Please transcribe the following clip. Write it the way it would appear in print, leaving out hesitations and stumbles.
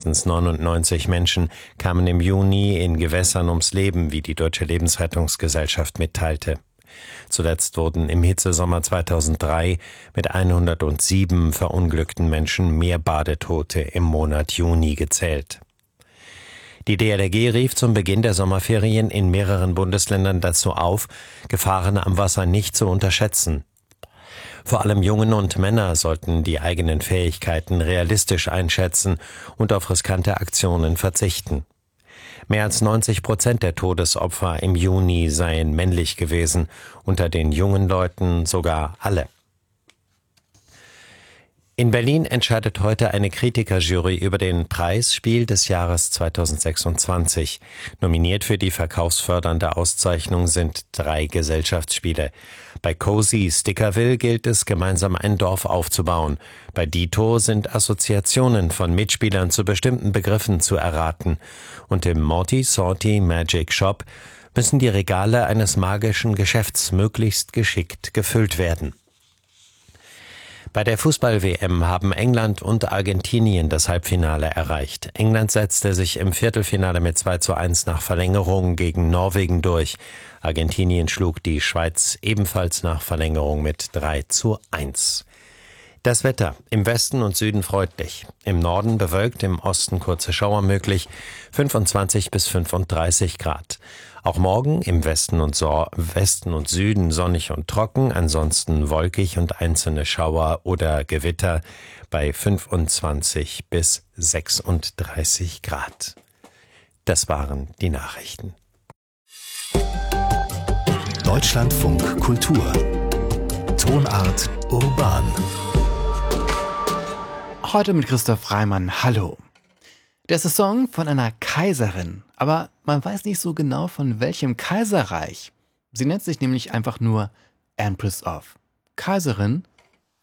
Mindestens 99 Menschen kamen im Juni in Gewässern ums Leben, wie die Deutsche Lebensrettungsgesellschaft mitteilte. Zuletzt wurden im Hitzesommer 2003 mit 107 verunglückten Menschen mehr Badetote im Monat Juni gezählt. Die DLRG rief zum Beginn der Sommerferien in mehreren Bundesländern dazu auf, Gefahren am Wasser nicht zu unterschätzen. Vor allem Jungen und Männer sollten die eigenen Fähigkeiten realistisch einschätzen und auf riskante Aktionen verzichten. Mehr als 90% der Todesopfer im Juni seien männlich gewesen, unter den jungen Leuten sogar alle. In Berlin entscheidet heute eine Kritikerjury über den Preis Spiel des Jahres 2026. Nominiert für die verkaufsfördernde Auszeichnung sind 3 Gesellschaftsspiele. Bei Cozy Stickerville gilt es, gemeinsam ein Dorf aufzubauen. Bei Dito sind Assoziationen von Mitspielern zu bestimmten Begriffen zu erraten. Und im Morty Sorty Magic Shop müssen die Regale eines magischen Geschäfts möglichst geschickt gefüllt werden. Bei der Fußball-WM haben England und Argentinien das Halbfinale erreicht. England setzte sich im Viertelfinale mit 2:1 nach Verlängerung gegen Norwegen durch. Argentinien schlug die Schweiz ebenfalls nach Verlängerung mit 3:1. Das Wetter: im Westen und Süden freundlich, im Norden bewölkt, im Osten kurze Schauer möglich, 25 bis 35 Grad. Auch morgen im Westen und Süden sonnig und trocken, ansonsten wolkig und einzelne Schauer oder Gewitter bei 25 bis 36 Grad. Das waren die Nachrichten. Deutschlandfunk Kultur. Tonart urban. Heute mit Christoph Reimann. Hallo. Der ist ein Song von einer Kaiserin, aber man weiß nicht so genau von welchem Kaiserreich. Sie nennt sich nämlich einfach nur Empress of. Kaiserin